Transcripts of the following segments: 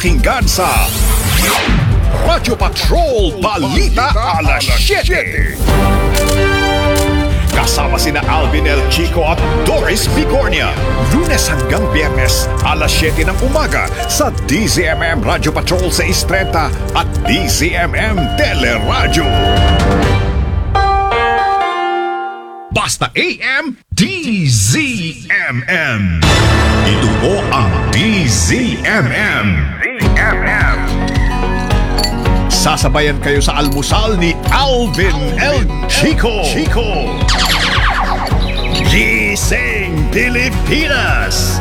Pakinggan sa Radyo Patrol Balita Alas 7. Kasama sina Alvin El Chico at Doris Bigornia. Lunes hanggang Biyernes, alas 7 ng umaga sa DZMM Radyo Patrol 630 at DZMM Teleradyo. Basta AM, DZMM. Ito po ang DZMM. Sasabayan kayo sa almusal ni Alvin El Chico. Gising Pilipinas.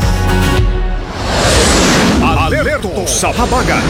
Alerto sa habagat.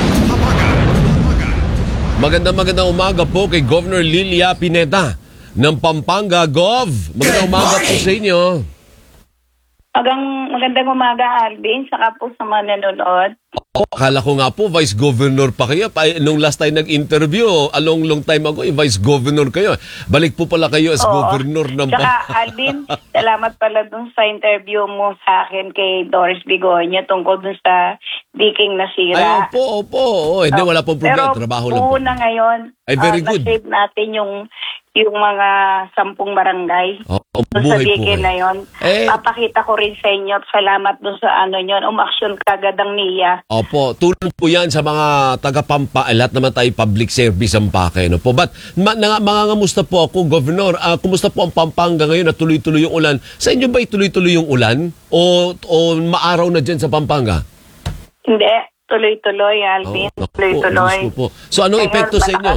Magandang umaga po kay Governor Lilia Pineda ng Pampanga. Gov, magandang umaga po sa inyo. Magandang umaga, Alvin, saka po sa mga nanonood. Akala ko nga po, Vice Governor pa kayo. Nung last time nag-interview, a long time ago, Vice Governor kayo. Balik po pala kayo as Governor ng Pampanga. Saka, Alvin, salamat pala dun sa interview mo sa akin kay Doris Bigornia tungkol dun sa diking nasira. Ay, opo. Hindi, wala pong problema. Trabaho lang po. Pero na ngayon, ay, very good. na-save natin yung mga 10 barangay. Sa diking na yun. Papakita ko rin sa inyo at salamat dun sa yun. Umaksyon kagad ang NIA. Opo, tulong po yan sa mga taga-Pampa. Lahat naman tayo public service ang pake. No po. But mangangamusta po ako, Governor. Kumusta po ang Pampanga ngayon na tuloy-tuloy yung ulan? Sa inyo ba tuloy-tuloy yung ulan? O maaraw na dyan sa Pampanga? Hindi. Tuloy-tuloy, Alvin. Tuloy-tuloy. So anong epekto sa inyo?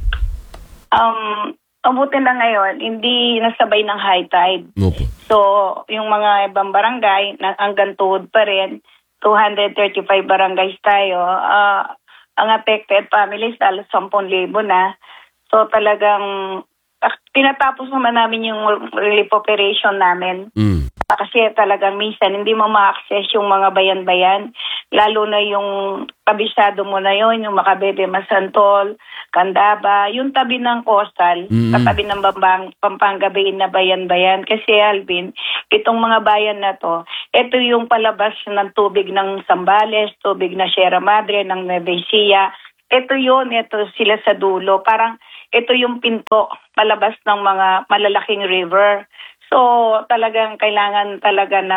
Mabuti na ngayon, hindi nasabay ng high tide. Opo. So, yung mga ibang barangay, hanggang tuhod pa rin, 235 barangays tayo. Ang affected families, halos 10,000 na. So, talagang, tinatapos naman namin yung relief operation namin. Kasi talagang minsan, hindi mo ma-access yung mga bayan-bayan. Lalo na yung kabisado mo na yun, yung Macabebe, Masantol, Candaba, yung tabi ng coastal, katabi ng Pampanga Bay na bayan-bayan. Kasi Alvin, itong mga bayan na to, ito yung palabas ng tubig ng Zambales, tubig na Sierra Madre, ng Nueva Ecija. Ito sila sa dulo. Parang ito yung pinto, palabas ng mga malalaking river. So talagang kailangan talaga na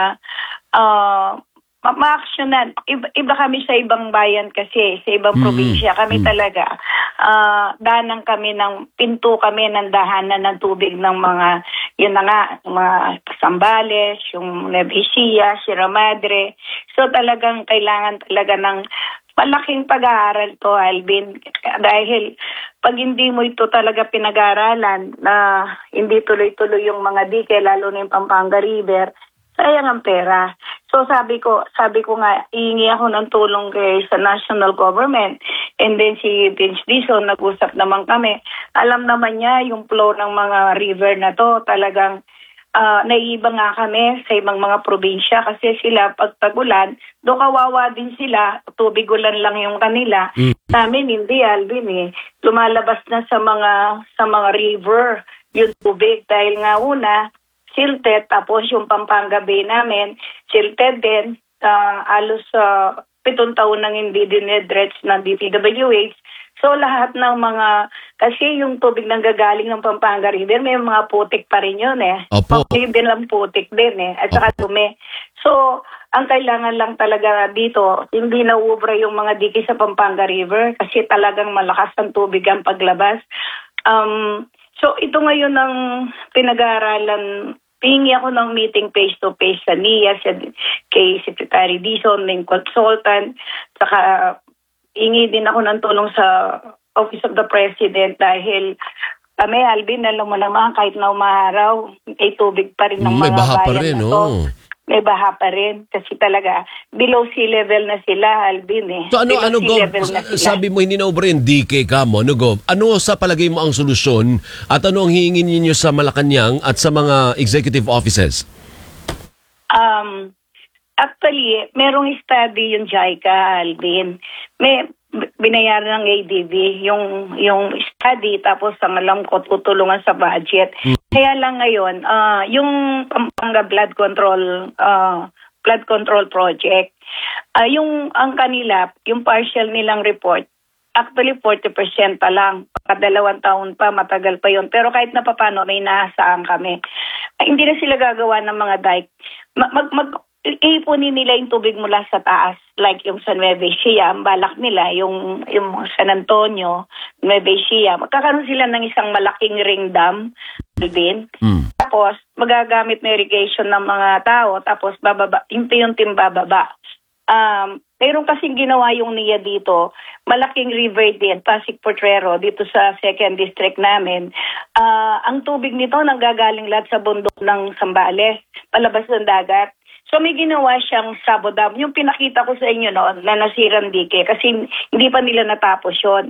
ma-actionan. Iba kami sa ibang bayan kasi, sa ibang probinsya. Kami talaga, dahanan kami pinto kami ng dahanan ng tubig ng mga, yun na nga, mga Zambales, yung Nueva Ecija, Sierra Madre. So talagang kailangan talaga ng malaking pag-aaral to, Alvin. Dahil pag hindi mo ito talaga pinag-aaralan na hindi tuloy-tuloy yung mga dike, lalo na yung Pampanga River, sayang ang pera. So sabi ko nga, ihingi ako ng tulong sa national government. And then si Vince Dizon, nag-usap naman kami. Alam naman niya yung flow ng mga river na to. Talagang naiiba nga kami sa ibang mga probinsya kasi sila pag tag-ulan, do kawawa din sila, tubig ulan lang yung kanila. Namin hindi, Alvin lumalabas na sa mga river yung tubig dahil nga una silted, tapos yung Pampanga Bay namin silted din, alos 7 taon nang hindi dinedredge ng DPWH. So lahat ng mga, kasi yung tubig nang gagaling ng Pampanga River, may mga putik pa rin yun Opo. Hindi din lang putik din at saka dumi. So, ang kailangan lang talaga dito, hindi nauubra yung mga dike sa Pampanga River kasi talagang malakas ang tubig ang paglabas. So, ito ngayon ang pinag-aaralan. Hingi ako ng meeting face-to-face sa NIA, kay Secretary Dizon, ng consultant, saka hingi din ako ng tulong sa Office of the President dahil kami, Alvin, alam mo naman, kahit na umaraw, ay tubig pa rin ng mga may baha bayan pa rin, na to. May baha pa rin kasi talaga below sea level na sila, Alvin So ano Gov, sabi mo hindi na ubra yung DK ka mo, Gov? Ano sa palagay mo ang solusyon at ano ang hihingin ninyo sa Malacanang at sa mga executive offices? Actually, merong study yung JICA, Alvin. May binayaran ng ADB yung study, tapos ang alam ko tutulungan sa budget. Kaya lang ngayon, yung Pampanga Blood Control flood control project. Ang kanila, yung partial nilang report, actually 40% pa lang. 2 taon pa, matagal pa yon. Pero kahit na papano, may naasaan kami. Hindi na sila gagawa ng mga dike. Iipunin nila yung tubig mula sa taas, like yung sa Nueva Ecija, ang balak nila, yung San Antonio, Nueva Ecija. Magkakaroon sila ng isang malaking ring dam din. Tapos, magagamit na irrigation ng mga tao, tapos bababa, unti-unting bababa. Mayroon kasing ginawa yung NIA dito, malaking river din, Pasig Potrero, dito sa 2nd District namin. Ang tubig nito nanggagaling lahat sa bundok ng Zambales, palabas ng dagat. So may ginawa siyang Sabo Dam. Yung pinakita ko sa inyo noon na nasirang dike kasi hindi pa nila natapos yun.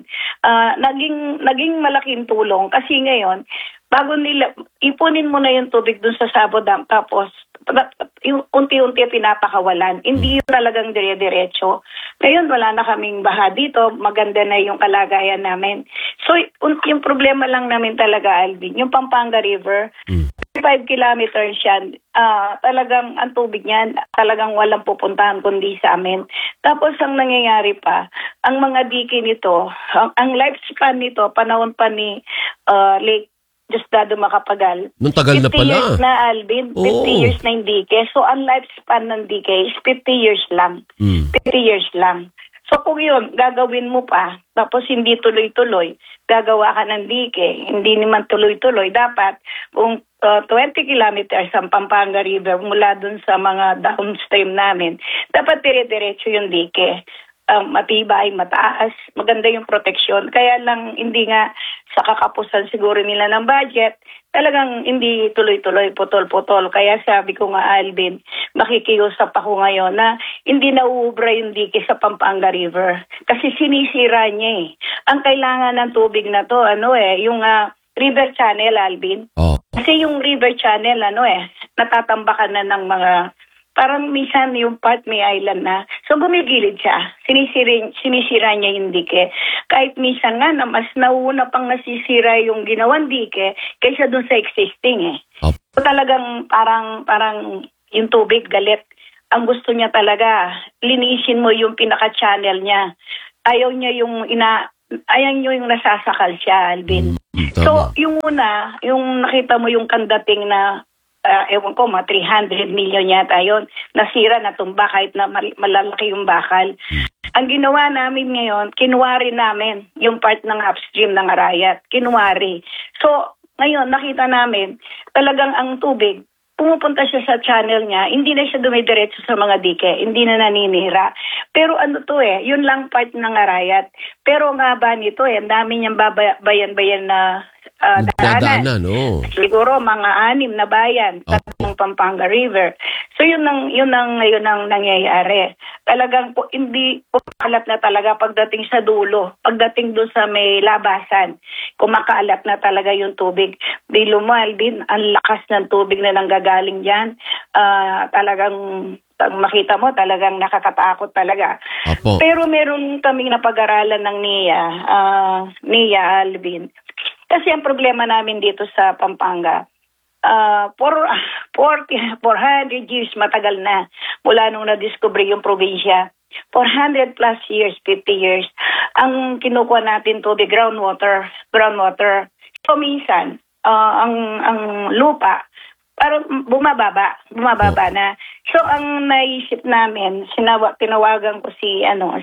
Naging malaking tulong kasi ngayon, bago nila, ipunin mo na yung tubig dun sa Sabo Dam tapos yung unti-unti pinapakawalan. Hindi yun talagang dire-diretso. Ngayon wala na kaming baha dito. Maganda na yung kalagayan namin. So yung problema lang namin talaga, Alvin, yung Pampanga River, 5 kilometers yan, talagang ang tubig niyan, talagang walang pupuntahan kundi sa amin. Tapos ang nangyayari pa, ang mga dike nito, ang lifespan nito, panahon pa ni Lake Diosdado Macapagal. Nung tagal na 50 pala. years na, Alvin. 50 years na yung dike. So ang lifespan ng dike is 50 years lang. 50 years lang. So kung yun, gagawin mo pa, tapos hindi tuloy-tuloy, gagawa ka ng dike, hindi naman tuloy-tuloy. Dapat, kung 20 kilometers ang Pampanga River mula dun sa mga downstream namin, dapat dire-diretso yung dike. Matibay, mataas, maganda yung proteksyon. Kaya lang hindi nga sa kakapusan siguro nila ng budget, talagang hindi tuloy-tuloy, putol-putol. Kaya sabi ko nga, Alvin, makikiusap ako ngayon na hindi nauubra yung dike sa Pampanga River. Kasi sinisira niya eh. Ang kailangan ng tubig na to, yung river channel, Alvin. Oh. Kasi yung river channel, natatambakan na ng mga, parang minsan yung part may island na. So gumigilid siya. Sinisira niya yung dike. Kahit minsan nga na mas nauna pang nasisira yung ginawang dike kaysa dun sa existing eh. So talagang parang yung tubig galit. Ang gusto niya talaga, linisin mo yung pinaka-channel niya. Ayaw niya yung nasasakal siya, Alvin. So yung una, yung nakita mo yung kandating na ewan ko, 300 million yata yun. Nasira, natumba kahit na malalaki yung bakal. Ang ginawa namin ngayon, kinuwari namin yung part ng upstream ng Arayat. Kinuwari. So, ngayon, nakita namin, talagang ang tubig, pumupunta siya sa channel niya, hindi na siya dumidiretso sa mga dike, hindi na naninira. Pero yun lang part ng Arayat. Pero nga ba nito ang dami niyang bayan-bayan na daanan. Siguro mga 6 na bayan sa Pampanga River. So yun ang nangyayari. Talagang hindi kumakalat na talaga pagdating sa dulo. Pagdating doon sa may labasan, kumakalat na talaga yung tubig. Di lumal din ang lakas ng tubig na nanggagaling diyan. Talagang makita mo talagang nakakatakot talaga. Apo. Pero meron kaming napag-aralan ng NIA, Alvin. Kasi ang problema namin dito sa Pampanga, 400 years matagal na mula nung na-discover yung probinsya. 400 plus years, 50 years. Ang kinukuha natin to the groundwater. So minsan, ang lupa, parang bumababa na. So ang naisip namin, tinawagan ko si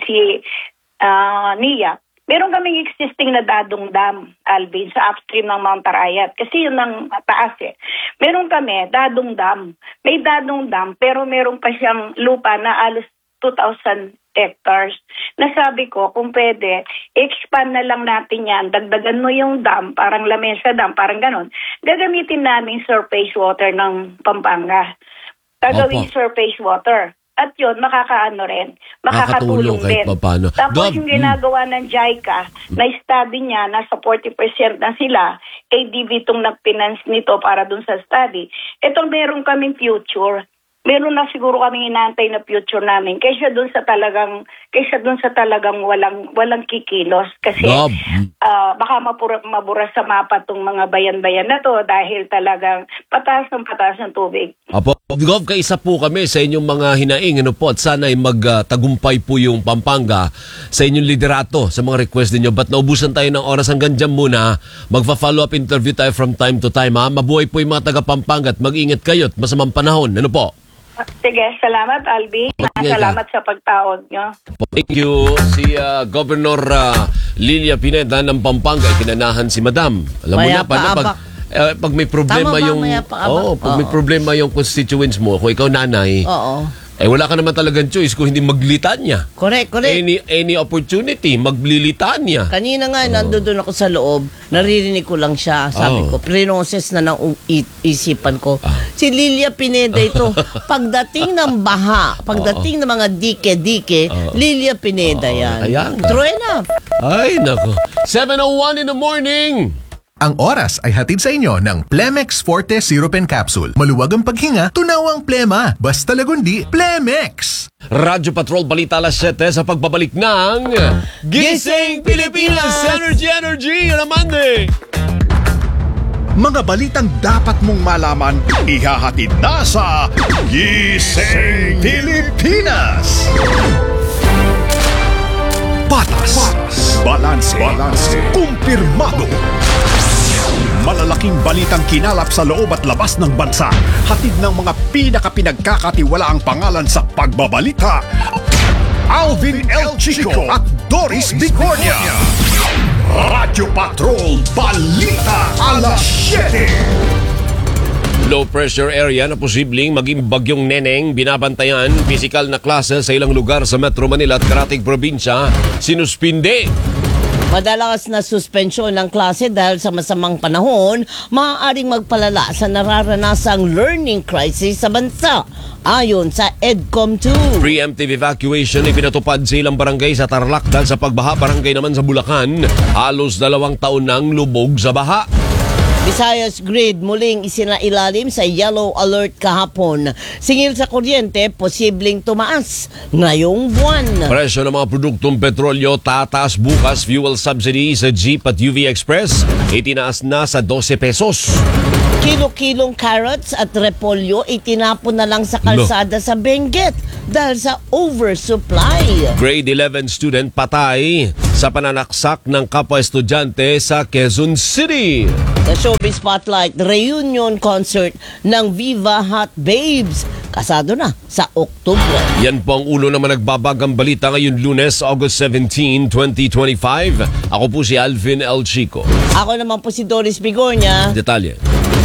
NIA. Meron kaming existing na dadong dam, Alvin, sa upstream ng Mount Arayat. Kasi yun ang taas eh. Meron kami, dadong dam. May dadong dam, pero meron pa siyang lupa na alos 2,000 hectares. Nasabi ko, kung pwede, expand na lang natin yan. Dagdagan mo yung dam, parang Lamesa Dam, parang ganon. Gagamitin namin surface water ng Pampanga. Gagawin surface water. At yun, makakatulong din. Tapos yung ginagawa ng JICA, na-study niya, nasa 40% na sila, ADB itong nag-finance nito para dun sa study. Itong meron kaming future, meron na siguro kaming inaantay na future namin, kaysa dun sa talagang kaysa dun sa talagang walang kikilos. Kasi Gob. baka mabura sa mapa tong mga bayan-bayan na to dahil talagang pataas ng tubig. Apo, Gov, kaisa po kami sa inyong mga hinaing, ano po, at sana ay magtagumpay po yung Pampanga sa inyong liderato sa mga request ninyo. But naubusan tayo ng oras, hanggang dyan muna. Magpa-follow up interview tayo from time to time, ha? Mabuhay po yung mga taga-Pampanga at mag-ingat kayo at masamang panahon. Ano po? Sige, salamat Albi. Salamat sa pagtawag nyo. Thank you. Si Governor Lilia Pineda ng Pampanga, ikinanahan si Madam. Alam mo na, paano pag may problema pag may problema yung constituents mo, kung ikaw nanay, wala ka naman talagang choice kung hindi maglitanya. Correct. Any opportunity, maglilitanya. Kanina nga, nandoon ako sa loob, naririnig ko lang siya. Sabi ko, prinoses na ng isipan ko. Si Lilia Pineda ito, pagdating ng baha, pagdating ng mga dike-dike, Lilia Pineda yan. True enough. Ay, nako. 7:01 in the morning. Ang oras ay hatid sa inyo ng Plemex Forte Syrup and Capsule. Maluwag ang paghinga, tunawang plema. Basta lagundi, Plemex! Radyo Patrol Balita alas 7 sa pagbabalik ng Gising Pilipinas! Energy! Ramande! Mga balitang dapat mong malaman, ihahatid na sa Gising Pilipinas! Patas, balanse, kumpirmado. Malalaking balitang kinalap sa loob at labas ng bansa. Hatid ng mga pinakapinagkakatiwalaang pangalan sa pagbabalita. Alvin L. Chico at Doris Bigornia. Radyo Patrol Balita alas 7. Low pressure area na posibleng maging bagyong Neneng, binabantayan pisikal na klase sa ilang lugar sa Metro Manila at karatig probinsya, sinuspinde. Madalas na suspensyon ng klase dahil sa masamang panahon, maaaring magpalala sa nararanasang learning crisis sa bansa. Ayon sa EDCOM2. Preemptive evacuation ipinatupad sa ilang barangay sa Tarlac dahil sa pagbaha. Barangay naman sa Bulacan, halos 2 taon nang lubog sa baha. Visayas Grid muling isinailalim sa yellow alert kahapon. Singil sa kuryente, posibleng tumaas ngayong buwan. Presyo ng mga produktong petrolyo tataas bukas. Fuel subsidy sa Jeep at UV Express itinaas na sa 12 pesos. Kilo-kilong carrots at repolyo itinapon na lang sa kalsada sa Benguet dahil sa oversupply. Grade 11 student patay sa pananaksak ng kapwa estudyante sa Quezon City. Sa Showbiz Spotlight, reunion concert ng Viva Hot Babes. Kasado na sa Oktubre. Yan po ang ulo naman nagbabagang balita ngayon Lunes, August 17, 2025. Ako po si Alvin L. Chico. Ako naman po si Doris Bigornia. Detalye.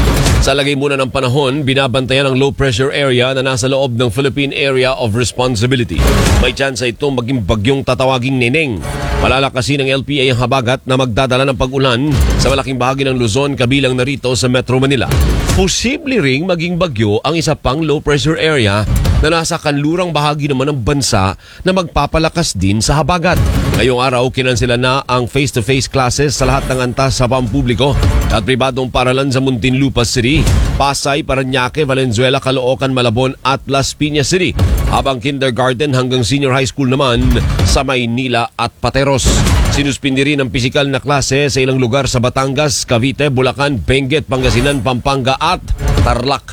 Sa lagay muna ng panahon, binabantayan ang low pressure area na nasa loob ng Philippine Area of Responsibility. May tsansa ito maging bagyong tatawaging Neneng. Malalakasin ng LPA ang habagat na magdadala ng pag-ulan sa malaking bahagi ng Luzon kabilang narito sa Metro Manila. Posible ring maging bagyo ang isa pang low pressure area na nasa kanlurang bahagi naman ng bansa na magpapalakas din sa habagat. Ngayong araw, kinansela na ang face-to-face classes sa lahat ng antas sa pampubliko at pribadong paralan sa Muntinlupa City, Pasay, Parañaque, Valenzuela, Caloocan, Malabon at Las Piñas City. Habang kindergarten hanggang senior high school naman sa Maynila at Pateros. Sinuspindi rin ang pisikal na klase sa ilang lugar sa Batangas, Cavite, Bulacan, Benguet, Pangasinan, Pampanga at Tarlac.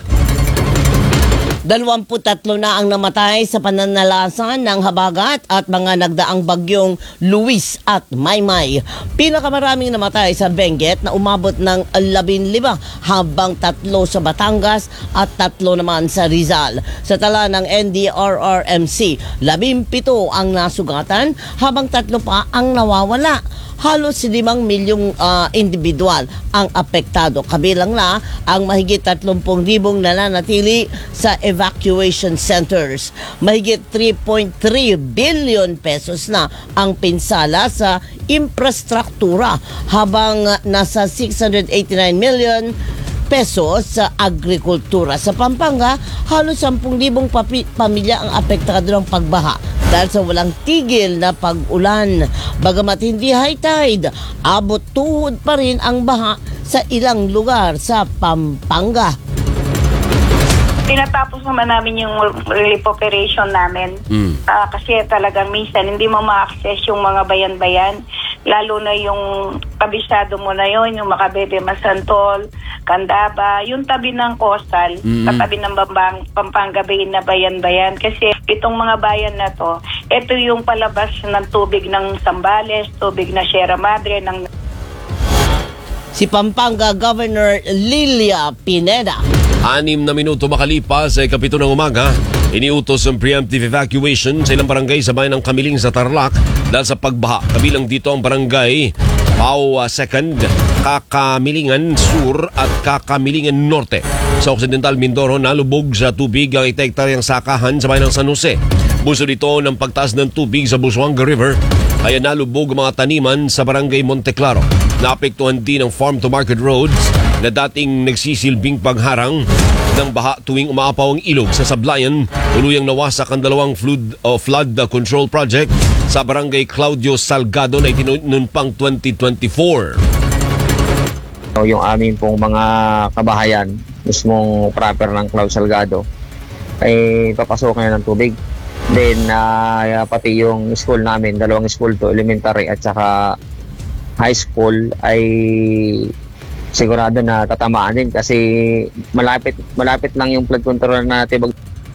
23 na ang namatay sa pananalasan ng habagat at mga nagdaang bagyong Luis at Maymay. Pinakamaraming namatay sa Benguet na umabot ng 15 habang 3 sa Batangas at 3 naman sa Rizal. Sa tala ng NDRRMC, 17 ang nasugatan habang 3 pa ang nawawala. Halos 5 milyong individual ang apektado. Kabilang na ang mahigit 30,000 nananatili sa evacuation centers. Mahigit 3.3 billion pesos na ang pinsala sa infrastruktura habang nasa 689 million pesos sa agrikultura. Sa Pampanga, halos 10,000 pamilya ang apektado ng pagbaha dahil sa walang tigil na pag-ulan. Bagamat hindi high tide, abot tuhod pa rin ang baha sa ilang lugar sa Pampanga. tinatapos naman namin yung relief operation namin. Kasi talagang minsan hindi mo ma-access yung mga bayan-bayan. Lalo na yung kabisado mo na yon, yung Macabebe, Masantol, Candaba, yung tabi ng coastal, katabi ng Pampanga Bay na bayan-bayan. Kasi itong mga bayan na to, ito yung palabas ng tubig ng Zambales, tubig na Sierra Madre, ng Si Pampanga Governor Lilia Pineda. 6 na minuto makalipas sa 7 ng umaga, iniutos ang preemptive evacuation sa ilang barangay sa bayan ng Kamiling sa Tarlac dahil sa pagbaha. Kabilang dito ang barangay Pau 2nd, Kakamilingan Sur at Kakamilingan Norte. Sa Occidental Mindoro, nalubog sa tubig ang hektaryang sakahan sa bayan ng San Jose. Buso dito ng pagtaas ng tubig sa Busuanga River, kaya nalubog ang mga taniman sa barangay Monteclaro. Naapektuhan din ang farm-to-market roads na dating nagsisilbing pagharang ng baha tuwing umaapaw ang ilog sa Sablayan. Tuluyang nawasak ang dalawang flood control project sa barangay Claudio Salgado na itinunumpang 2024. Yung amin pong mga kabahayan, mismong proper ng Claudio Salgado, ay papasokan na ng tubig. Then pati yung school namin, dalawang school to, elementary at saka high school, ay sigurado na tatamaan din kasi malapit lang yung flood control na Tibag.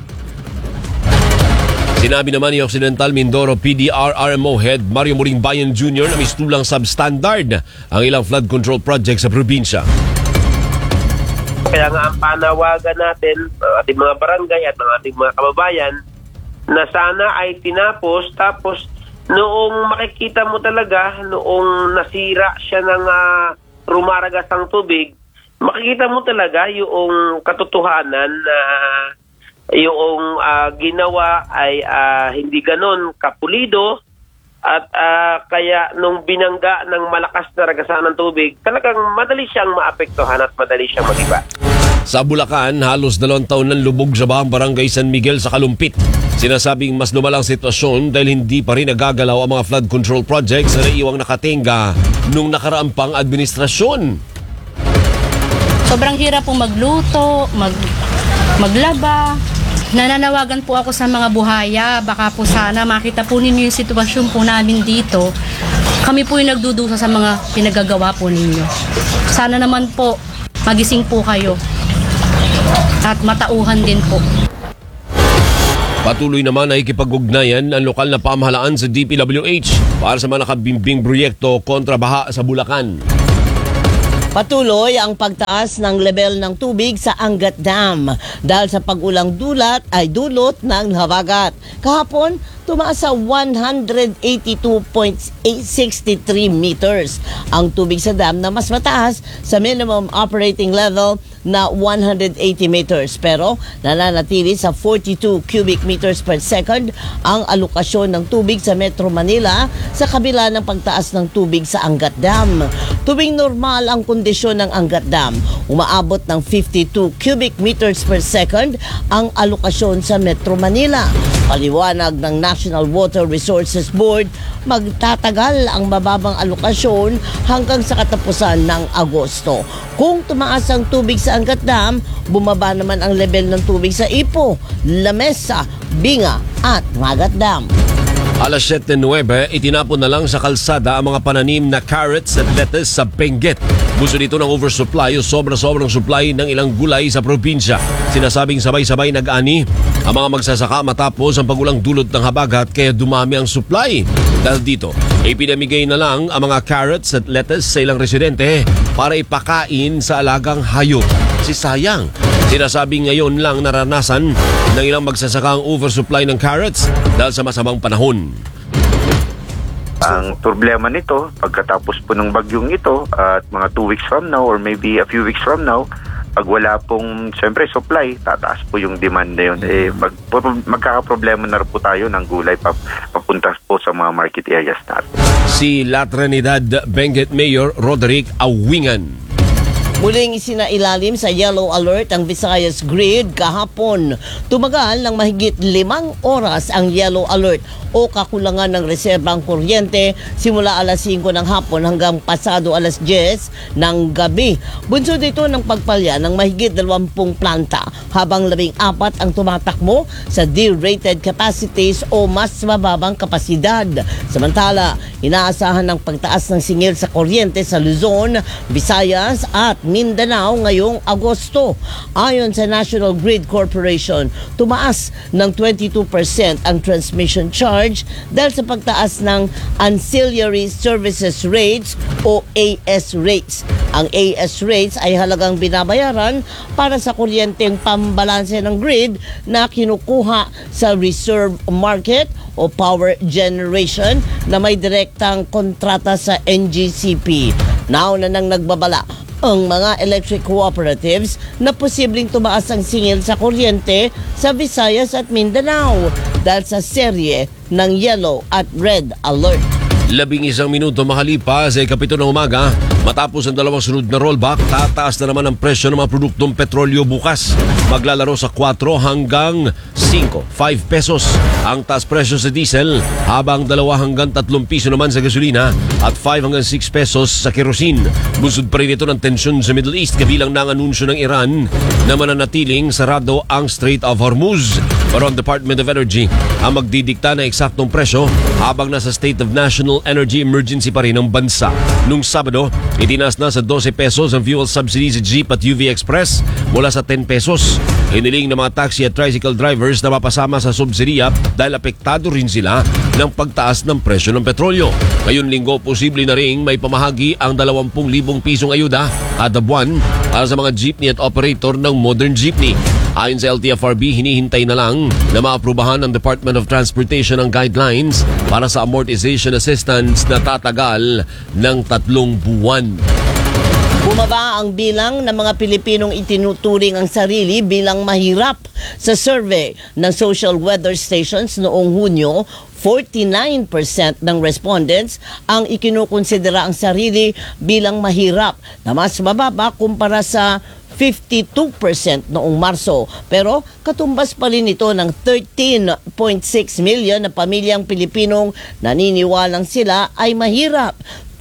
Sinabi naman ni Occidental Mindoro PDR-RMO Head Mario Moringbayan Jr. na mistulang substandard ang ilang flood control project sa probinsya. Kaya nga ang panawagan natin, ating mga barangay at ang ating mga kababayan, na sana ay tinapos, tapos noong makikita mo talaga, noong nasira siya ng rumaragas ang tubig, makikita mo talaga yung katotohanan na yung ginawa ay hindi ganon kapulido at kaya nung binangga ng malakas na ragasan ng tubig, talagang madali siyang maapektuhan at madali siyang magiba. Sa Bulacan, halos 2 taon ng lubog sa bahang barangay San Miguel sa Kalumpit. Sinasabing mas lumalang sitwasyon dahil hindi pa rin nagagalaw ang mga flood control projects na naiwang nakatenga nung nakaraang pang administrasyon. Sobrang hirap po magluto, maglaba. Nananawagan po ako sa mga buhaya, baka po sana makita po ninyo yung sitwasyon po namin dito. Kami po yung nagdudusa sa mga pinagagawa po ninyo. Sana naman po magising po kayo at matauhan din po. Patuloy naman ay ikipag-ugnayan ang lokal na pamahalaan sa DPWH para sa mga nakabimbing proyekto kontra baha sa Bulacan. Patuloy ang pagtaas ng level ng tubig sa Angat Dam dahil sa pag-ulang dulot ng habagat. Kahapon, tumaas sa 182.63 meters ang tubig sa dam na mas mataas sa minimum operating level na 180 meters. Pero nananatili sa 42 cubic meters per second ang alokasyon ng tubig sa Metro Manila sa kabila ng pagtaas ng tubig sa Angat Dam. Tuwing normal ang kondisyon ng Angat Dam, umaabot ng 52 cubic meters per second ang alokasyon sa Metro Manila. Paliwanag ng National Water Resources Board, magtatagal ang mababang alokasyon hanggang sa katapusan ng Agosto. Kung tumaas ang tubig sa Angat Dam, bumaba naman ang level ng tubig sa Ipo, Lamesa, Binga at Magat Dam. Alas 7:09, itinapon na lang sa kalsada ang mga pananim na carrots at lettuce sa Benguet. Buso dito ng oversupply o sobrang supply ng ilang gulay sa probinsya. Sinasabing sabay-sabay nag-ani ang mga magsasaka matapos ang pagulang dulot ng habagat kaya dumami ang supply. Dahil dito, ipinamigay na lang ang mga carrots at lettuce sa ilang residente para ipakain sa alagang hayop. Sayang. Sinasabing ngayon lang naranasan ng ilang magsasaka ang oversupply ng carrots dahil sa masamang panahon. Ang problema nito, pagkatapos po ng bagyong ito at mga 2 weeks from now or maybe a few weeks from now, pag wala pong siyempre supply, tataas po yung demand na yun. Magkakaproblema na rin po tayo ng gulay papunta po sa mga market areas natin. Si La Trinidad Benguet Mayor Roderick Awingan. Muling isinailalim sa yellow alert ang Visayas Grid kahapon. Tumagal ng mahigit 5 oras ang yellow alert o kakulangan ng reserbang kuryente simula alas 5 ng hapon hanggang pasado alas 10 ng gabi. Bunsod ito ng pagpalya ng mahigit 20 planta habang 14 ang tumatakbo sa D-rated capacities o mas mababang kapasidad. Samantala, inaasahan ng pagtaas ng singil sa kuryente sa Luzon, Visayas at Mindanao ngayong Agosto. Ayon sa National Grid Corporation, tumaas ng 22% ang transmission charge dahil sa pagtaas ng Ancillary Services Rates o AS rates. Ang AS rates ay halagang binabayaran para sa kuryenteng pambalanse ng grid na kinukuha sa reserve market o power generation na may direktang kontrata sa NGCP. Nauna nang nagbabala ang mga electric cooperatives na posibleng tumaas ang singil sa kuryente sa Visayas at Mindanao dahil sa serye ng yellow at red alert. 11 minuto makalipas ay 7 ng umaga. Matapos ang 2 sunod na rollback, tataas na naman ang presyo ng mga produktong petrolyo bukas. Maglalaro sa 4 hanggang 5 pesos ang taas presyo sa diesel, habang 2 hanggang 3 piso naman sa gasolina at 5 hanggang 6 pesos sa kerosene. Busod pa rin ito ng tensyon sa Middle East kabilang ng anunsyo ng Iran na mananatiling sarado ang Strait of Hormuz. Pero ang Department of Energy ang magdidikta ng eksaktong presyo habang nasa state of national energy emergency pa rin ang bansa. Nung Sabado, itinaas na sa 12 pesos ang fuel subsidy sa Jeep at UV Express mula sa 10 pesos. Hiniling ng mga taxi at tricycle drivers na mapasama sa subsidiya dahil apektado rin sila ng pagtaas ng presyo ng petrolyo. Ngayong linggo, posible na rin may pamahagi ang 20,000 pisong ayuda kada buwan para sa mga jeepney at operator ng modern jeepney. Ayon sa LTFRB, hinihintay na lang na maaprubahan ng Department of Transportation ang guidelines para sa amortization assistance na tatagal ng 3 buwan. Bumaba ang bilang ng mga Pilipinong itinuturing ang sarili bilang mahirap. Sa survey ng social weather stations noong Hunyo, 49% ng respondents ang ikinukonsidera ang sarili bilang mahirap, na mas mababa kumpara sa 52% noong Marso. Pero katumbas pa rin ito ng 13.6 million na pamilyang Pilipinong naniniwalang sila ay mahirap.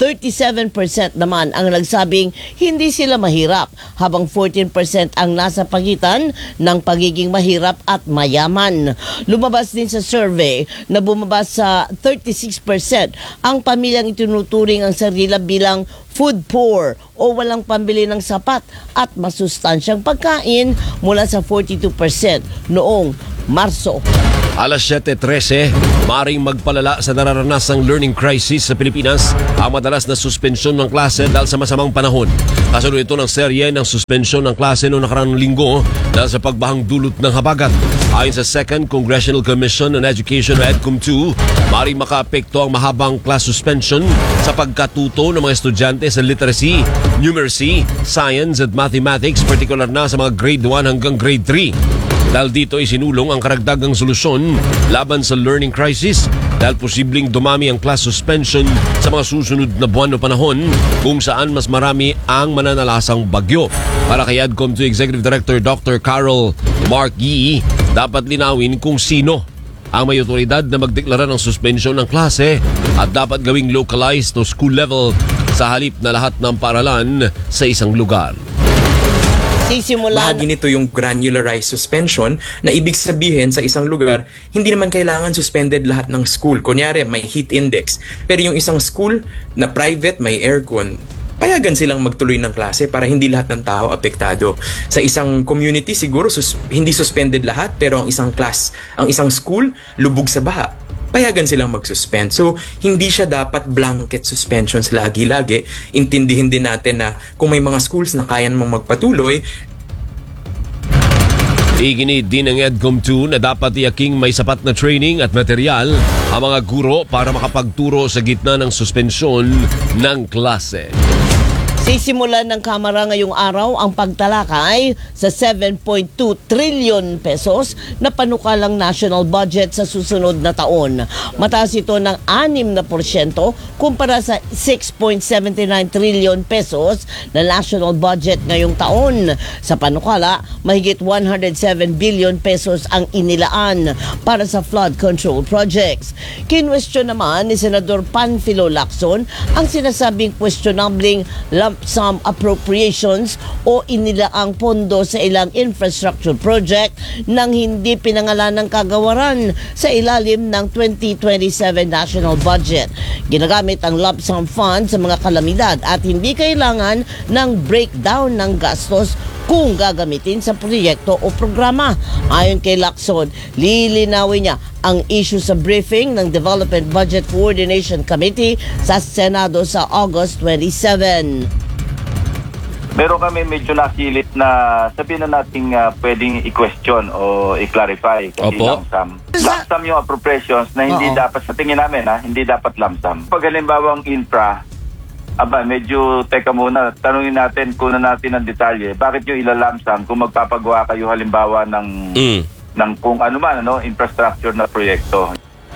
37% naman ang nagsabing hindi sila mahirap, habang 14% ang nasa pagitan ng pagiging mahirap at mayaman. Lumabas din sa survey na bumaba sa 36% ang pamilyang itinuturing ang sarili bilang food poor o walang pambili ng sapat at masustansyang pagkain mula sa 42% noong Marso. Alas 7:13, maring magpalala sa nararanasang learning crisis sa Pilipinas ang madalas na suspensyon ng klase dahil sa masamang panahon. Kasunod ito ng serye ng suspensyon ng klase noong nakaraang linggo dahil sa pagbahang dulot ng habagat. Ayon sa 2nd Congressional Commission on Education o EDCOM-2, maring makaapekto ang mahabang class suspension sa pagkatuto ng mga estudyante sa literacy, numeracy, science at mathematics, particular na sa mga grade 1 hanggang grade 3. Dahil dito ay sinulong ang karagdagang solusyon laban sa learning crisis dahil posibleng dumami ang class suspension sa mga susunod na buwan o panahon kung saan mas marami ang mananalasang bagyo. Para kay EDCOM2 Executive Director Dr. Carol Mark Yee, dapat linawin kung sino ang may otoridad na magdeklara ng suspension ng klase at dapat gawing localized o school level sa halip na lahat ng paaralan sa isang lugar. Bahagi nito yung granularized suspension na ibig sabihin sa isang lugar, hindi naman kailangan suspended lahat ng school. Kunyari, may heat index. Pero yung isang school na private, may aircon, payagan silang magtuloy ng klase para hindi lahat ng tao apektado. Sa isang community, siguro hindi suspended lahat, pero ang isang class, ang isang school, lubog sa baha. Payagan silang mag-suspend. So, hindi siya dapat blanket suspensions lagi-lagi. Intindihin din natin na kung may mga schools na kaya namang magpatuloy. Iginit din ng EDCOM2 na dapat iyaking may sapat na training at material ang mga guro para makapagturo sa gitna ng suspensyon ng klase. Sisimulan ng Kamara ngayong araw ang pagtalakay sa 7.2 trillion pesos na panukalang national budget sa susunod na taon. Mataas ito ng 6% kumpara sa 6.79 trillion pesos na national budget ngayong taon. Sa panukala, mahigit 107 billion pesos ang inilaan para sa flood control projects. Kinwestiyon naman ni Senador Panfilo Lacson ang sinasabing questionabling lump sum appropriations o inilaang pondo sa ilang infrastructure project nang hindi pinangalan ng kagawaran sa ilalim ng 2027 national budget. Ginagamit ang lump sum fund sa mga kalamidad at hindi kailangan ng breakdown ng gastos kung gagamitin sa proyekto o programa. Ayon kay Lacson, lilinawin niya ang issue sa briefing ng Development Budget Coordination Committee sa Senado sa August 27. Meron kami medyo nasilip na sabihin na natin pwedeng i-question o i-clarify kasi lump sum. Lump sum yung appropriations na hindi dapat, sa tingin namin hindi dapat lump sum. Pag halimbawa ang infra, medyo teka muna, tanungin natin, kunan natin ang detalye. Bakit yung ilalump sum kung magpapagawa kayo halimbawa ng kung ano man, infrastructure na proyekto?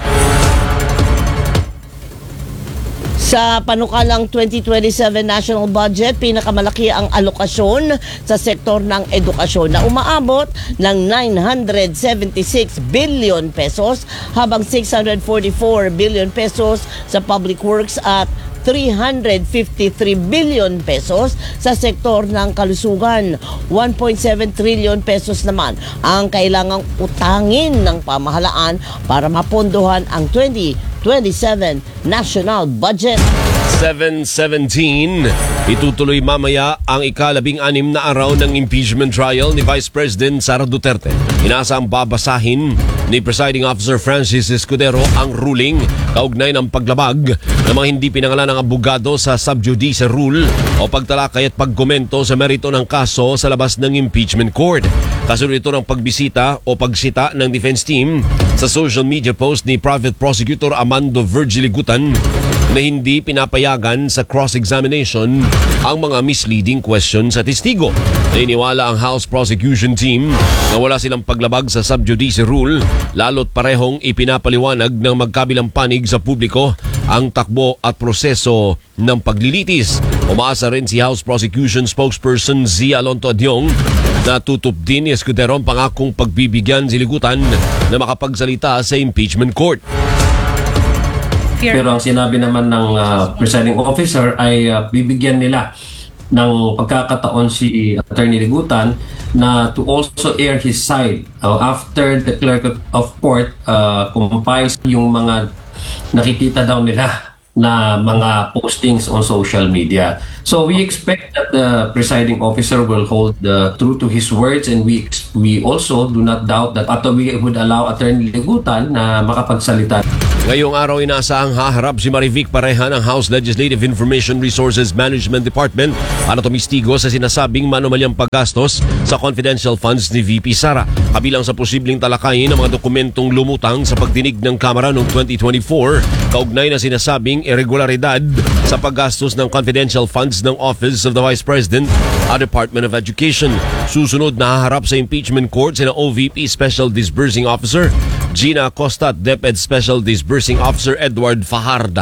Sa panukalang 2027 national budget, pinakamalaki ang alokasyon sa sektor ng edukasyon na umaabot ng 976 billion pesos habang 644 billion pesos sa public works at 353 billion pesos sa sektor ng kalusugan. 1.7 trillion pesos naman ang kailangang utangin ng pamahalaan para mapondohan ang 2027 national budget. 7:17, itutuloy mamaya ang ika-16 na araw ng impeachment trial ni Vice President Sara Duterte. Inaasang babasahin ni Presiding Officer Francis Escudero ang ruling kaugnay ng paglabag ng mga hindi pinangalan ng abogado sa sub judice rule o pagtalakay at pagkomento sa merito ng kaso sa labas ng impeachment court. Kasunod ito ng pagbisita o pagsita ng defense team sa social media post ni Private Prosecutor Amando Virgiligutan na hindi pinapayagan sa cross-examination ang mga misleading questions sa testigo. Naniniwala ang House Prosecution Team na wala silang paglabag sa sub judice rule, lalo't parehong ipinapaliwanag ng magkabilang panig sa publiko ang takbo at proseso ng paglilitis. Umaasa rin si House Prosecution Spokesperson Zia Alonto Adyong na tutup din ni Escudero ang pangakong pagbibigyan si Ligutan na makapagsalita sa impeachment court. Pero ang sinabi naman ng presiding officer ay bibigyan nila ng pagkakataon si Attorney Ligutan na to also air his side after the clerk of court compiles yung mga nakikita daw nila na mga postings on social media. So we expect that the presiding officer will hold true to his words, and we also do not doubt that after we would allow Attorney Ligutan na makapagsalita. Ngayong araw inaasahang haharap si Marivic Pareha ng House Legislative Information Resources Management Department para tumistigo sa sinasabing manumalyang paggastos sa confidential funds ni VP Sara. Kabilang sa posibleng talakayin ng mga dokumentong lumutang sa pagdinig ng Kamara noong 2024 kaugnay na sinasabing irregularidad sa paggastos ng confidential funds ng Office of the Vice President at Department of Education. Susunod na haharap sa impeachment court sina OVP Special Disbursing Officer Gina Acosta at DepEd Special Disbursing Officer Edward Fajarda.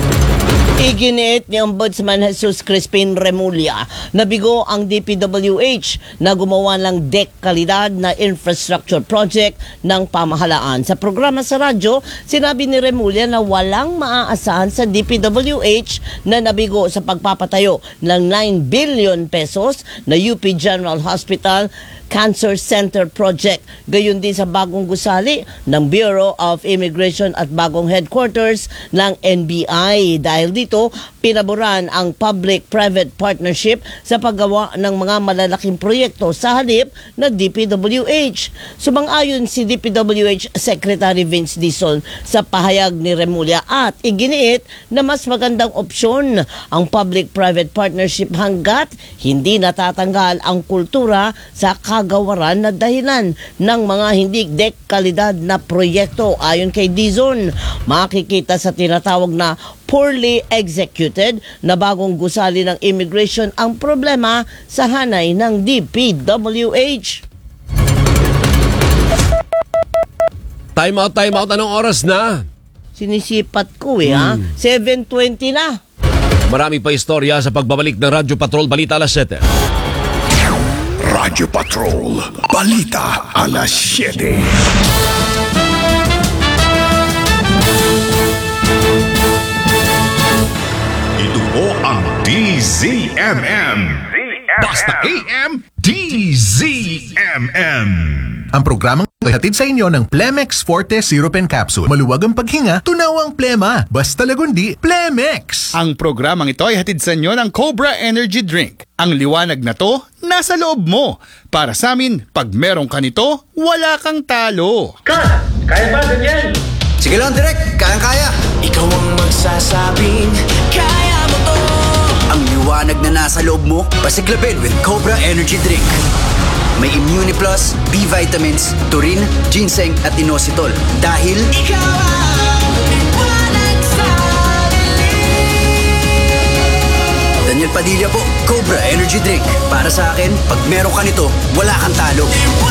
Iginiit ni Ombudsman Jesus Crispin Remulla na bigo ang DPWH na gumawa ng dekalidad na infrastructure project ng pamahalaan. Sa programa sa radyo, sinabi ni Remulla na walang maaasahan sa DPWH na nabigo sa pagpapatayo ng 9 billion pesos na UP General Hospital Cancer Center Project. Gayon din sa bagong gusali ng Bureau of Immigration at bagong headquarters ng NBI. Dahil dito, pinaboran ang public-private partnership sa paggawa ng mga malalaking proyekto sa halip na DPWH. Sumang-ayon si DPWH Secretary Vince Dizon sa pahayag ni Remulla at iginiit na mas magandang opsyon ang public-private partnership hanggat hindi natatanggal ang kultura sa kagawaran na dahilan ng mga hindi dekalidad na proyekto. Ayon kay Dizon, makikita sa tinatawag na poorly executed na bagong gusali ng immigration ang problema sa hanay ng DPWH. Time out. Anong oras na? Sinisipat ko ha? 7:20 na. Marami pa istorya sa pagbabalik ng Radyo Patrol Balita alas 7. Radyo Patrol Balita alas 7. Ito po ang DZMM. Basta AM, DZMM. Ang programang ay hatid sa inyo ng Plemex Forte Syrup and Capsule. Maluwag ang paghinga, tunaw ang plema. Basta lagundi, Plemex! Ang programang ito ay hatid sa inyo ng Cobra Energy Drink. Ang liwanag na to, nasa loob mo. Para sa amin, pag meron ka nito, wala kang talo. Kaya ba, Daniel? Sige lang, Direk. Kayang-kaya. Ikaw ang magsasabing, kaya mo to. Ang liwanag na nasa loob mo, pasiklabin with Cobra Energy Drink. May Immune Plus, B vitamins, taurine, ginseng at inositol. Dahil ikaw ang liwanag sa dilim. Daniel Padilla po, Cobra Energy Drink. Para sa akin, pag meron ka nito, wala kang talo.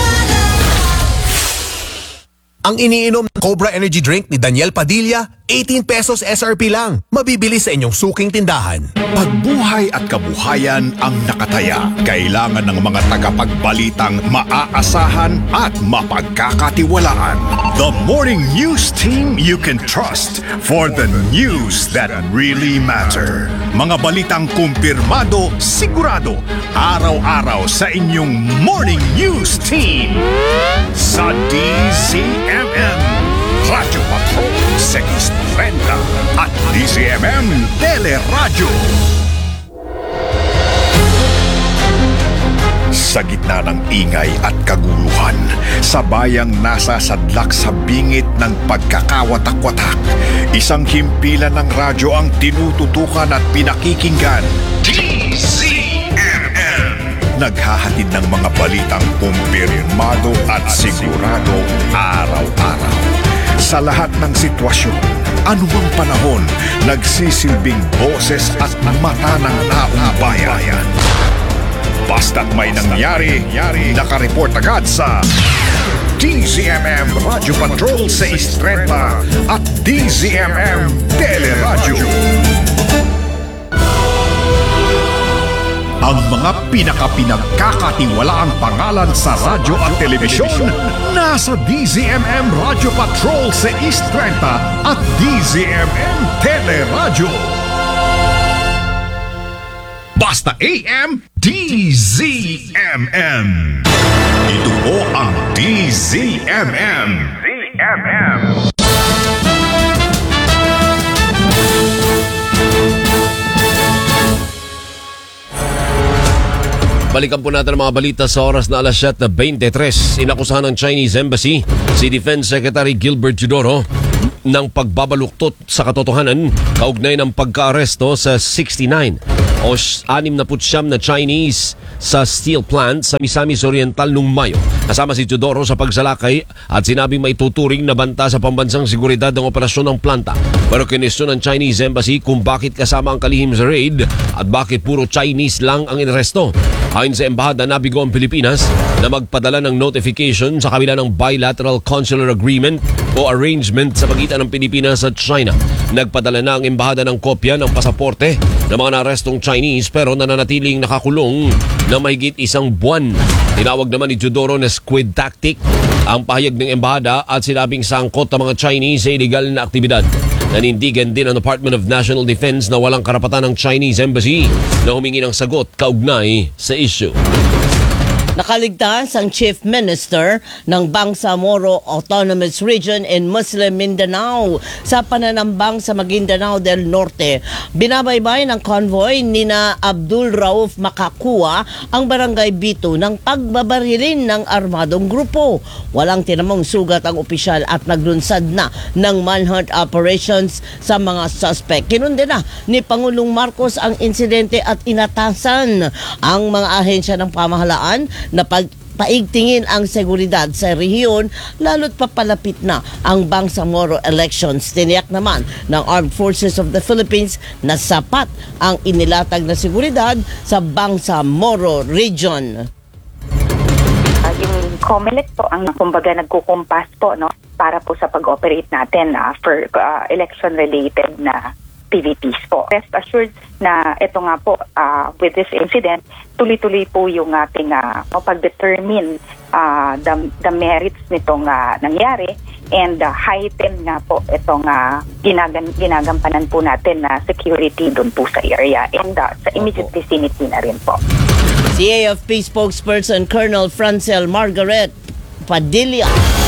Ang iniinom ng Cobra Energy Drink ni Daniel Padilla, 18 pesos SRP lang. Mabibili sa inyong suking tindahan. Pagbuhay at kabuhayan ang nakataya. Kailangan ng mga tagapagbalitang maaasahan at mapagkakatiwalaan. The Morning News Team you can trust for the news that really matter. Mga balitang kumpirmado, sigurado, araw-araw sa inyong Morning News Team. Sa DZMM, Radyo Patrol 630 at DZMM Teleradyo. Sa gitna ng ingay at kaguluhan, sa bayang nasasadlak sa bingit ng pagkakawatak-watak, isang himpilan ng radyo ang tinututukan at pinakikinggan. DZMM! Naghahatid ng mga balitang kumpirmado at sigurado araw-araw. Sa lahat ng sitwasyon, anumang panahon, nagsisilbing boses at mata ng taong bayan. Basta't may nangyari, nakareport agad sa DZMM Radyo Patrol 630 at DZMM Teleradyo. Ang mga pinakapinagkakatiwalaang pangalan sa radyo at telebisyon nasa DZMM Radyo Patrol 630 at DZMM Teleradyo. Basta AM, DZMM. Ito po ang DZMM. Balikan po natin ang mga balita sa oras na alas 7:23. Inakusahan ng Chinese Embassy si Defense Secretary Gilbert Teodoro ng pagbabaluktot sa katotohanan kaugnay ng pagka-aresto sa 69 o 69 na Chinese sa steel plant sa Misamis Oriental noong Mayo. Kasama si Teodoro sa pagsalakay at sinabing may tuturing na banta sa pambansang seguridad ng operasyon ng planta. Pero kinesyon ng Chinese Embassy kung bakit kasama ang kalihim sa raid at bakit puro Chinese lang ang inaresto. Ayon sa Embahada, nabigo ang Pilipinas na magpadala ng notification sa kabila ng bilateral consular agreement o arrangement sa pagitan ng Pilipinas at China. Nagpadala na ang Embahada ng kopya ng pasaporte ng mga narestong Chinese pero nananatiling nakakulong na mahigit 1 buwan. Tinawag naman ni Teodoro na squid tactic ang pahayag ng Embahada at sinabing sangkot ang mga Chinese sa illegal na aktibidad. Nanindigan din ang Department of National Defense na walang karapatan ng Chinese Embassy na humingi ng sagot kaugnay sa issue. Nakaligtas ang Chief Minister ng Bangsamoro Autonomous Region in Muslim Mindanao sa pananambang sa Maguindanao del Norte. Binabaybay ng convoy nina Abdul Rauf Makakua ang barangay Bito ng pagbabarilin ng armadong grupo. Walang tinamong sugat ang opisyal at naglunsad na ng manhunt operations sa mga suspect. Kinundi na ni Pangulong Marcos ang insidente at inatasan ang mga ahensya ng pamahalaan na paigtingin ang seguridad sa rehiyon lalo't papalapit na ang Bangsamoro elections. Tiniyak naman ng Armed Forces of the Philippines na sapat ang inilatag na seguridad sa Bangsamoro region. Yung COMELEC po ang kumbaga nagkukumpas po, no, para po sa pag-operate natin for election-related na activities po. Rest assured na ito nga po, with this incident, tuloy-tuloy po yung ating pag-determine the merits nitong nangyari and heighten nga po itong ginagampanan po natin na security doon po sa area and sa immediate vicinity na rin po. Si AFP spokesperson Colonel Francel Margaret Padilla.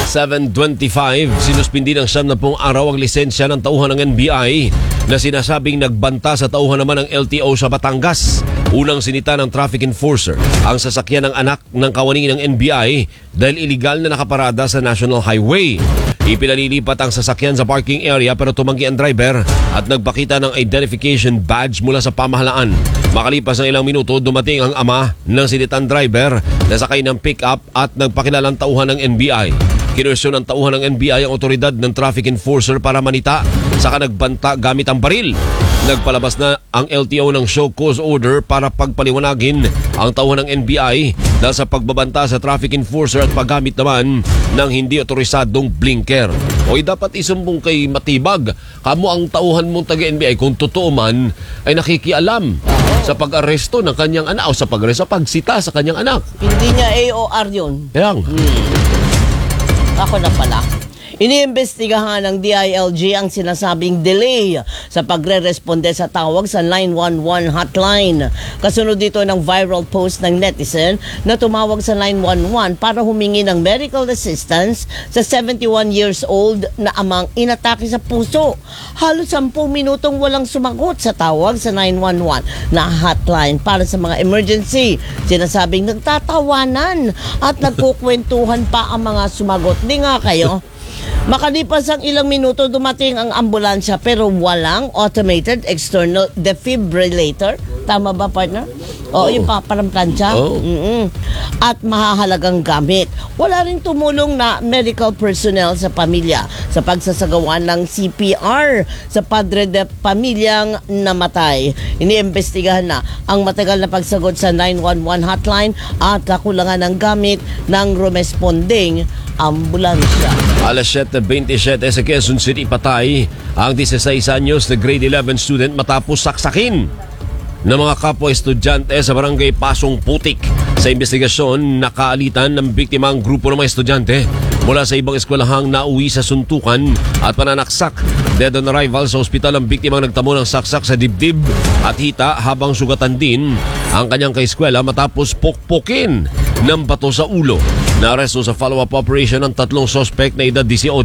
7:25, sinuspindi ng 70 araw ang lisensya ng tauhan ng NBI na sinasabing nagbanta sa tauhan naman ng LTO sa Batangas. Unang sinita ng traffic enforcer ang sasakyan ng anak ng kawani ng NBI dahil iligal na nakaparada sa National Highway. Ipinalilipat ang sasakyan sa parking area pero tumanggi ang driver at nagpakita ng identification badge mula sa pamahalaan. Makalipas ng ilang minuto, dumating ang ama ng sinitang driver na sakay ng pick-up at nagpakilalang tauhan ng NBI. Kinwestiyon ng tauhan ng NBI ang otoridad ng traffic enforcer para manita, saka nagbanta gamit ang baril. Nagpalabas na ang LTO ng show cause order para pagpaliwanagin ang tauhan ng NBI dahil sa pagbabanta sa traffic enforcer at paggamit naman ng hindi otorisadong blinker. Oy, dapat isumbong kay Matibag. Kamo ang tauhan mong taga-NBI kung totoo man ay nakikialam sa pag-aresto ng kanyang anak o sa pagsita sa kanyang anak. Hindi niya AOR yun. Yang. Ako na pala. Iniimbestigahan ng DILG ang sinasabing delay sa pagre-responde sa tawag sa 911 hotline. Kasunod dito ng viral post ng netizen na tumawag sa 911 para humingi ng medical assistance sa 71 years old na amang inatake sa puso. Halos 10 minutong walang sumagot sa tawag sa 911 na hotline para sa mga emergency. Sinasabing nagtatawanan at nagkukwentuhan pa ang mga sumagot. Di nga kayo? Makalipas ang ilang minuto, dumating ang ambulansya pero walang automated external defibrillator. Tama ba, partner? O, yung parang plancha. At mahahalagang gamit. Wala rin tumulong na medical personnel sa pamilya sa pagsasagawa ng CPR sa padre de pamilyang namatay. Iniimbestigahan na ang matagal na pagsagot sa 911 hotline at kakulangan ng gamit ng responding ambulansya. Alas 7:27 sa Quezon City, patay ang 16 anyos na grade 11 student matapos saksakin ng mga kapwa estudyante sa barangay Pasong Putik. Sa investigasyon, nakaalitan ng biktima ang grupo ng mga estudyante mula sa ibang eskwelahang nauwi sa suntukan at pananaksak. Dead on arrival sa ospital ang biktima nagtamo ng saksak sa dibdib at hita habang sugatan din ang kanyang kaeskwela matapos pokpokin ng bato sa ulo. Naaresto sa follow-up operation ng 3 suspect na edad 18,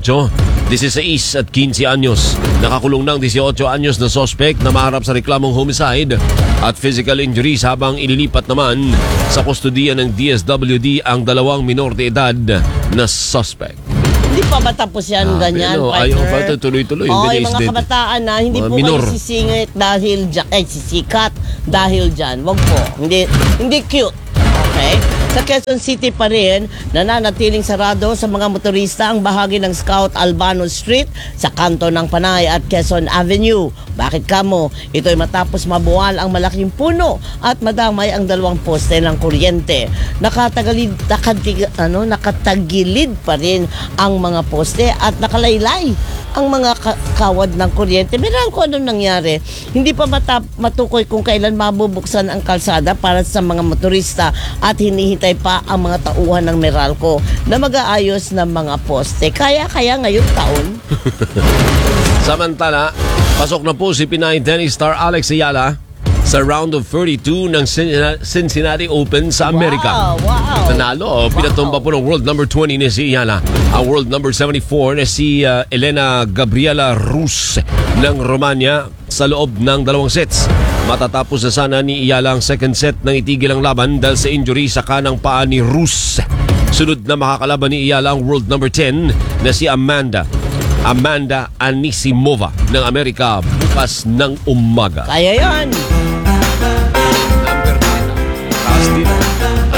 16 at 15 anyos. Nakakulong ng 18 anyos na suspect na maharap sa reklamong homicide at physical injuries habang ililipat naman sa kustodiya ng DSWD ang 2 minor de edad na suspect. Hindi pa ba tapos yan ganyan, partner? Ayaw ba tuloy-tuloy? Yung mga kabataan na hindi po minor. kayo sisingit dahil sisikat dahil dyan. Wag po. Hindi cute. Okay? Sa Quezon City pa rin, nananatiling sarado sa mga motorista ang bahagi ng Scout Albano Street sa kanto ng Panay at Quezon Avenue. Bakit kamo? Ito'y matapos mabuwal ang malaking puno at madamay ang 2 poste ng kuryente. Nakatagilid pa rin ang mga poste at nakalaylay ang mga kawad ng kuryente. Meron ko anong nangyari. Hindi pa matukoy kung kailan mabubuksan ang kalsada para sa mga motorista at hinihintay pa ang mga tauhan ng Meralco na mag-aayos ng mga poste. Kaya ngayong taon. Samantala, pasok na po si Pinay tennis star Alex Ayala sa round of 32 ng Cincinnati Open sa Amerika. Wow! Nanalo, pinatumba po ng world number 20 ni si Ayala ang world number 74 na si Elena Gabriela Rus ng Romania sa loob ng 2 sets. Matatapos na sana ni Ayala ang second set nang itigil ang laban dahil sa injury sa kanang paa ni Rus. Sunod na makakalaban ni Ayala ang world number 10 na si Amanda Anisimova ng Amerika bukas ng umaga. Kaya yan! Number 10.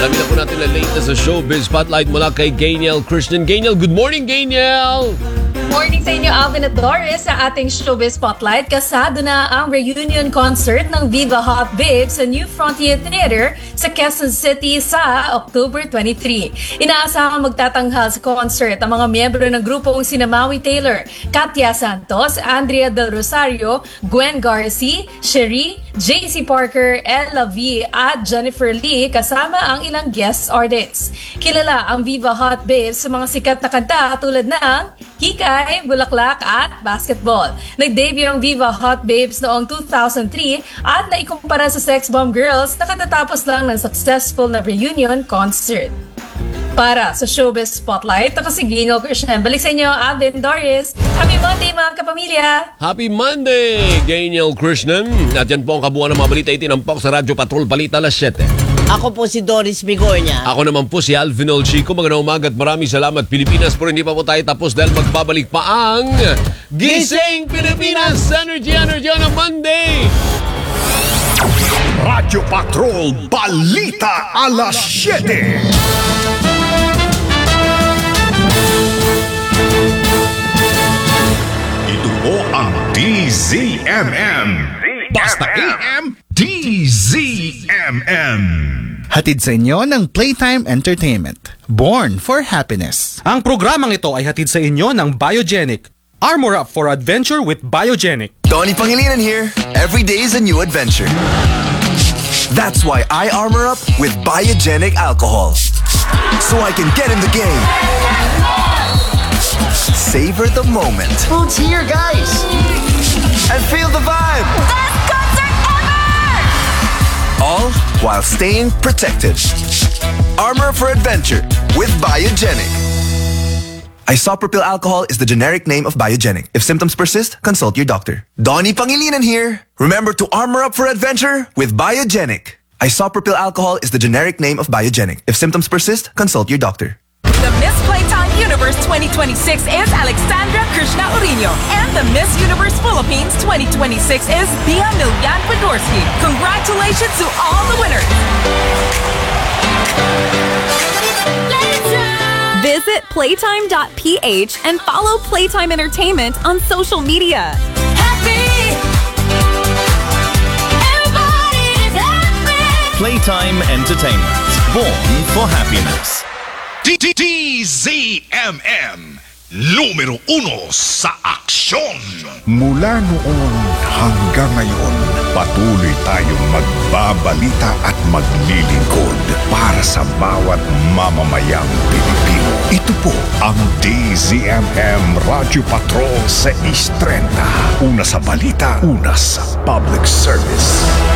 Alamin na po natin ang latest sa Showbiz Spotlight mula kay Gaynel Krishnan. Gaynel, good morning, Gaynel! Morning sa inyo, Alvin at Doris, sa ating Showbiz Spotlight. Kasado na ang reunion concert ng Viva Hot Babes sa New Frontier Theater sa Quezon City sa October 23. Inaasahang magtatanghal sa concert ang mga miyembro ng grupong sina Maui Taylor, Katya Santos, Andrea Del Rosario, Gwen Garcia, Cherie, JC Parker, Ella V at Jennifer Lee kasama ang ilang guest artists. Kilala ang Viva Hot Babes sa mga sikat na kanta tulad ng Hikay, Bulaklak at Basketball. Nag-debut ang Viva Hot Babes noong 2003 at naikumpara sa Sex Bomb Girls na katatapos lang ng successful na reunion concert. Para sa Showbiz Spotlight, ako si Gaynel Krishnan. Balik sa inyo, Alvin, Doris. Happy Monday mga kapamilya! Happy Monday, Gaynel Krishnan. At yan po ang kabuuan ng mga balita itinampok sa Radyo Patrol Balita alas 7. Ako po si Doris Bigornia. Ako naman po si Alvin Olchico. Magandang umaga at maraming salamat Pilipinas. Pero hindi pa po tayo tapos dahil magbabalik pa ang Gising Pilipinas Energy on a Monday. Radyo Patrol Balita alas 7. Ito po ang DZMM. Basta AM, DZMM. Hatid sa inyo ng Playtime Entertainment. Born for Happiness. Ang programang ito ay hatid sa inyo ng Biogenic. Armor up for adventure with Biogenic. Donnie Pangilinan here. Every day is a new adventure. That's why I armor up with Biogenic alcohol. So I can get in the game. Savor the moment. Food's here, guys. And feel the vibe. Best concert ever! All while staying protected. Armor for adventure with Biogenic. Isopropyl alcohol is the generic name of Biogenic. If symptoms persist, consult your doctor. Donnie Pangilinan here. Remember to armor up for adventure with Biogenic. Isopropyl alcohol is the generic name of Biogenic. If symptoms persist, consult your doctor. The Miss Playtime Universe 2026 is Alexandra Krishna Urino. And the Miss Universe Philippines 2026 is Bia Milyan Podorski. Congratulations to all the winners. Visit playtime.ph and follow Playtime Entertainment on social media. Playtime Entertainment. Born for happiness. DZMM, numero 1 sa aksyon. Mula noon hanggang ngayon, patuloy tayong magbabalita at maglilingkod para sa bawat mamamayang Pilipino. Ito po ang DZMM Radyo Patrol sa East 30. Una sa balita, una sa public service.